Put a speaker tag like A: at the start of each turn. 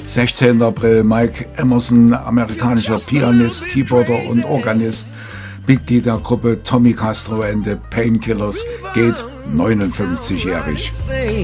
A: 16. April, Mike Emerson, amerikanischer Pianist, Keyboarder und Organist, Mitglied der Gruppe Tommy Castro and the Painkillers, geht 59-jährig.